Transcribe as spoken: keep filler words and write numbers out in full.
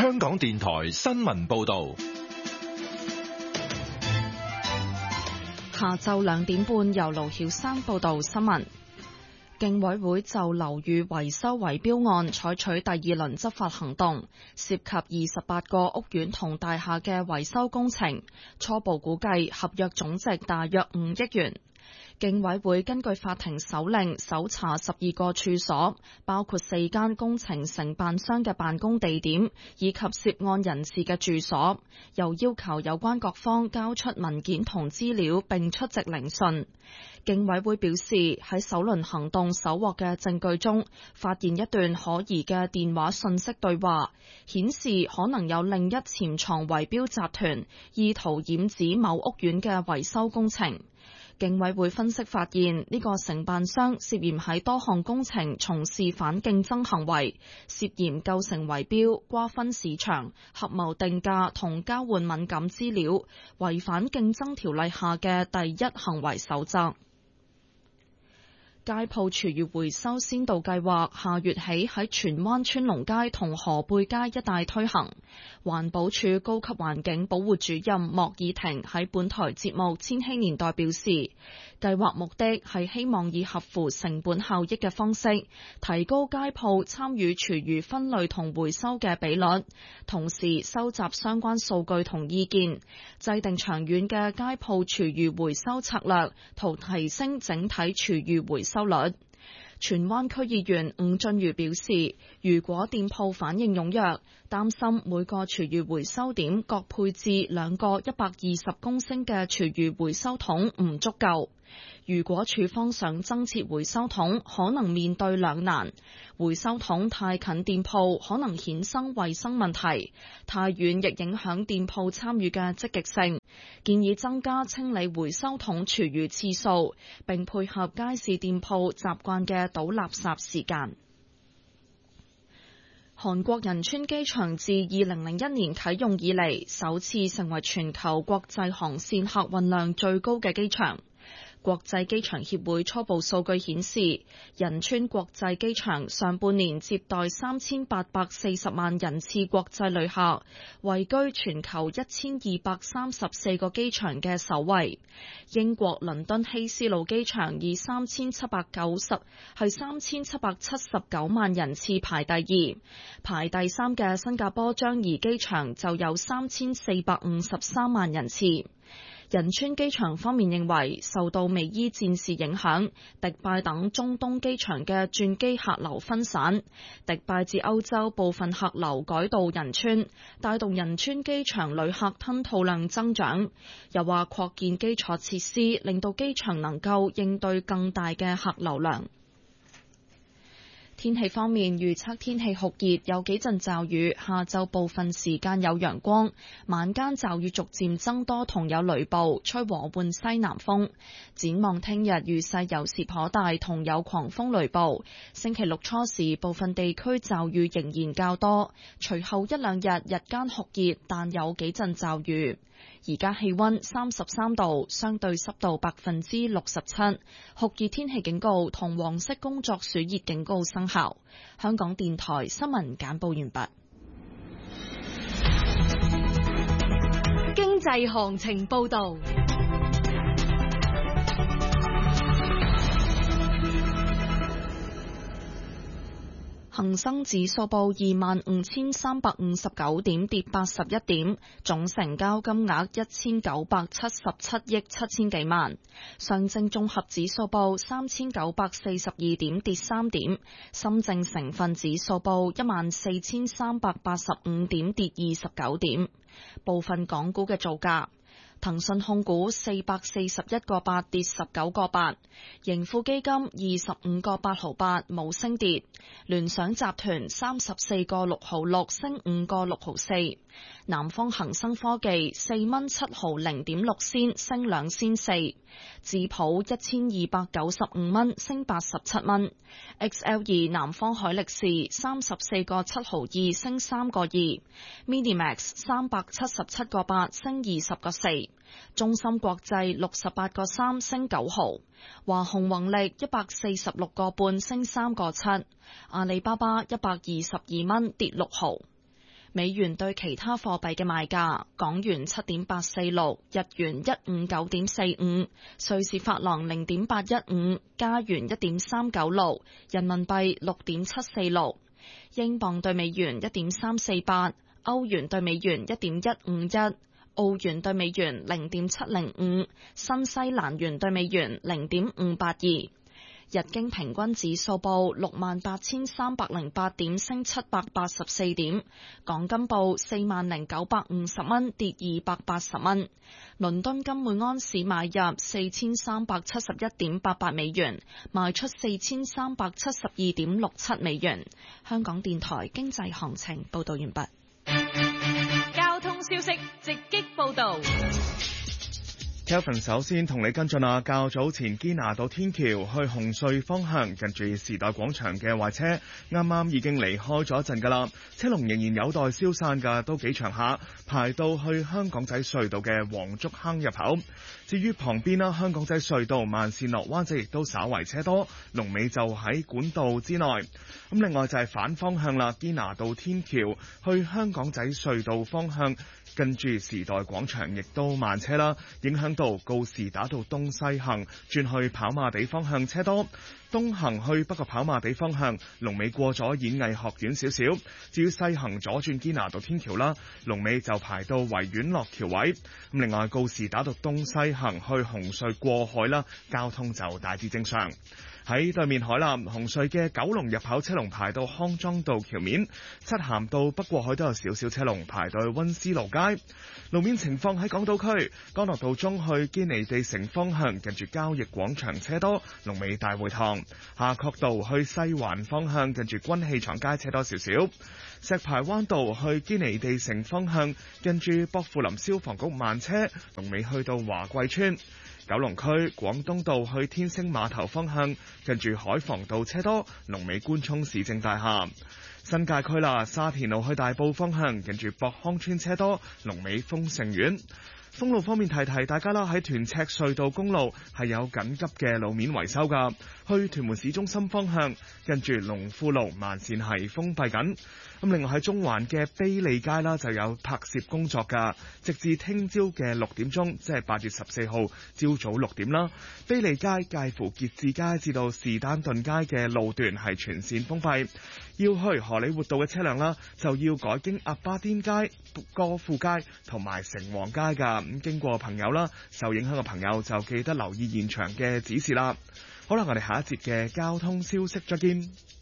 香港電台新聞報道。 下晝兩點半，由盧曉珊報道新聞。競委會就樓宇維修圍標案採取第二輪執法行動，涉及二十八個屋苑同大廈嘅維修工程，初步估計合約總值大約五億元。競委會根據法庭手令搜查十二個處所，包括四間工程承辦商嘅辦公地點以及涉案人士嘅住所，又要求有關各方交出文件同資料並出席聆訊。競委會表示，喺首輪行動搜獲嘅證據中，發現一段可疑嘅電話訊息對話，顯示可能有另一潛藏圍標集團意圖染指某屋苑嘅維修工程。競委會分析發現，呢個承辦商涉嫌喺多項工程從事反競爭行為，涉嫌構成圍標、瓜分市場、合謀定價同交換敏感資料，違反競爭條例下嘅第一行為守則。街鋪廚餘回收先導計劃下月起喺荃灣川龍街同河背街一帶推行。環保署高級環境保護主任莫以婷喺本台節目《千禧年代》表示，計劃目的係希望以合乎成本效益嘅方式，提高街鋪參與廚餘分類同回收嘅比率，同時收集相關數據同意見，制定長遠嘅街鋪廚餘回收策略，圖提升整體廚餘回收率。荃灣區議員伍俊瑜表示，如果店鋪反應踴躍，擔心每個廚餘回收點各配置兩個一百二十公升嘅廚餘回收桶唔足夠。如果處方想增設回收桶，可能面對兩難：回收桶太近店鋪，可能衍生衛生問題；太遠亦影響店鋪參與嘅積極性。建議增加清理回收桶廚餘次數，並配合街市店鋪習慣嘅倒垃圾時間。韓國仁川機場自二零零一年啟用以嚟，首次成為全球國際航線客運量最高嘅機場。國際機場協會初步數據顯示，仁川國際機場上半年接待三千八百四十萬人次國際旅客，位居全球一千二百三十四個機場嘅首位。英國倫敦希斯路機場以三千七百九十係三千七百七十九萬人次排第二，排第三嘅新加坡樟宜機場就有三千四百五十三萬人次。仁川機場方面認為，受到美伊戰事影響，迪拜等中東機場嘅轉機客流分散，迪拜至歐洲部分客流改到仁川，帶動仁川機場旅客吞吐量增長。又話擴建基礎設施，令到機場能夠應對更大嘅客流量。天氣方面，預測天氣酷熱，有幾陣驟雨，下晝部分時間有陽光，晚間驟雨逐漸增多同有雷暴，吹和緩西南風。展望聽日雨勢有時頗大，同有狂風雷暴。星期六初時部分地區驟雨仍然較多，隨後一兩日日間酷熱，但有幾陣驟雨。而家氣溫三十三度，相對濕度百分之六十七，酷熱天氣警告同黃色工作暑熱警告生效。香港電台新聞簡報完畢。 經濟行情報道。 恒生指數報二萬五千三百五十九點，跌八十一點，總成交金額一千九百七十七億七千幾萬。上證綜合指數報三千九百四十二點，跌三點。深證成分指數報一萬四千三百八十五點，跌二十九點。部分港股嘅造價。騰訊控股四百四十一個八跌十九個八，盈富基金二十五個八毫八冇升跌，聯想集團三十四個六毫六升五個六毫四，南方恒生科技四蚊七毫零點六仙升兩仙四，智普一千二百九十五蚊升八十七蚊 ，X L 二南方海力士三十四個七毫二升三個二 ，Minimax 三百七十七個八升二十個四。中芯國際六十八個三升九毫，華虹宏力一百四十六個半升三個七，阿里巴巴一百二十二蚊跌六毫。 美元對其他貨幣嘅賣價：港元七點八四六，日元一五九點四五，瑞士法郎零點八一五，加元一點三九六，人民幣六點七四六，英鎊對美元一點三四八，歐元對美元一點一五一。澳元對美元零點七零五，新西蘭元對美元零點五八二，日經平均指數報六萬八千三百零八點，升七百八十四點。港金報四萬零九百五十蚊，跌二百八十蚊。倫敦金每安士買入四千三百七十一點八八美元，賣出四千三百七十二點六七美元。香港電台經濟行情報道完畢。 交通消息直擊報道。 Kelvin 首先同你跟進啊，較早前堅拿道天橋去紅隧方向，近住時代廣場嘅壞車，啱啱已經離開咗一陣噶啦，車龍仍然有待消散噶，都幾長下，排到去香港仔隧道嘅黃竹坑入口。至於旁邊啦，香港仔隧道慢線落灣仔亦都稍為車多，龍尾就喺管道之內。咁另外就係反方向啦，堅拿道天橋去香港仔隧道方向，近住時代廣場亦都慢車啦，影響到告士打道東西行轉去跑馬地方向車多，東行去北角跑馬地方向龍尾過咗演藝學院少少。至於西行左轉堅拿道天橋啦，龍尾就排到維園落橋位。咁另外告士打道東西行去紅隧過海啦，交通就大致正常。喺對面海南紅隧嘅九龍入口車龍排到康莊道橋面，漆咸道北過海都有少少車龍排到去溫思勞街。路面情況喺港島區，干諾道中去堅尼地城方向近住交易廣場車多，龍尾大會堂。夏慤道去西環方向近住軍器廠街車多少少。石排灣道去堅尼地城方向近住薄扶林消防局慢車，龍尾去到華貴村。九龍區廣東道去天星碼頭方向近住海防道車多，龍尾官涌市政大廈。新界區啦，沙田路去大埔方向近住博康村車多，龍尾豐盛苑。封路方面提提大家啦，喺屯赤隧道公路係有緊急嘅路面維修噶，去屯門市中心方向近住龍富路慢線係封閉緊。咁另外喺中環嘅卑利街啦，就有拍攝工作噶，直至聽朝嘅六點鐘，即係八月十四號朝早六點啦。卑利街介乎傑志街至到士丹頓街嘅路段係全線封閉，要去荷里活道嘅車輛啦，就要改經鴨巴甸街、歌富街同埋城皇街噶。咁經過朋友啦，受影響嘅朋友就記得留意現場嘅指示啦。好啦，我哋下一節嘅交通消息再見。